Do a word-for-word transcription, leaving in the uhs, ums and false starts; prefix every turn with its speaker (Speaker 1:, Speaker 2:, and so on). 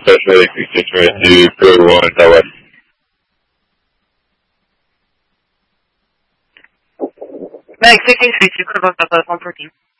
Speaker 1: Special six six two, Code one, Southwest.
Speaker 2: Medic six six two, Code one, Southwest one fourteen.